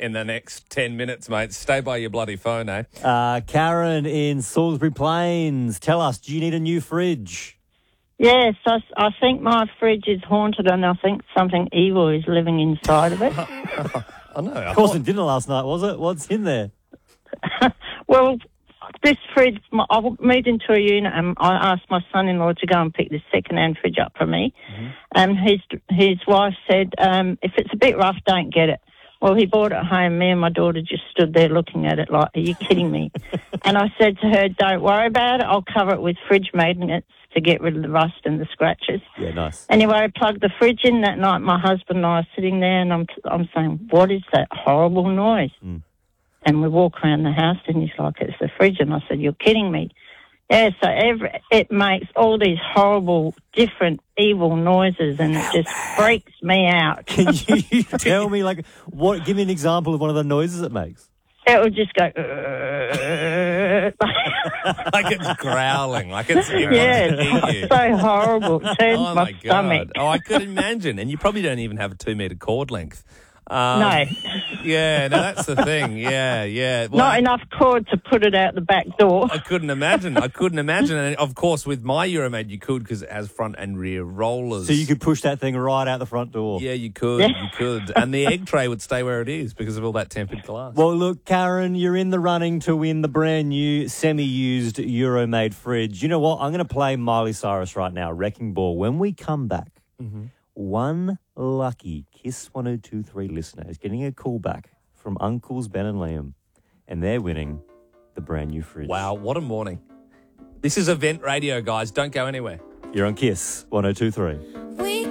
in the next 10 minutes, mate. Stay by your bloody phone, eh? Karen in Salisbury Plains, tell us, do you need a new fridge? Yes, I think my fridge is haunted and I think something evil is living inside of it. I know. Of course, dinner last night, was it? What's in there? Well, this fridge, I moved into a unit and I asked my son-in-law to go and pick this second-hand fridge up for me. Mm-hmm. And his wife said, if it's a bit rough, don't get it. Well, he brought it home. Me and my daughter just stood there looking at it like, are you kidding me? And I said to her, don't worry about it. I'll cover it with fridge magnets to get rid of the rust and the scratches. Yeah, nice. Anyway, I plugged the fridge in that night. My husband and I are sitting there and I'm saying, what is that horrible noise? Mm. And we walk around the house and he's like, it's the fridge. And I said, you're kidding me. Yeah, so it makes all these horrible, different, evil noises and it just freaks me out. Can you tell me, give me an example of one of the noises it makes? It would just go... Like it's growling, like it's it's so horrible. It turns my stomach. Oh, I could imagine. And you probably don't even have a 2-metre cord length. No. Yeah, no, that's the thing. Yeah. Well, not enough cord to put it out the back door. I couldn't imagine. And of course, with my Euromade, you could because it has front and rear rollers. So you could push that thing right out the front door. Yeah, you could. You could. And the egg tray would stay where it is because of all that tempered glass. Well, look, Karen, you're in the running to win the brand new semi-used Euromade fridge. You know what? I'm going to play Miley Cyrus right now, Wrecking Ball. When we come back, one lucky Kiss 102.3 listener is getting a call back from Uncles Ben and Liam, and they're winning the brand new fridge. Wow, what a morning. This is Event Radio, guys. Don't go anywhere. You're on Kiss 102.3.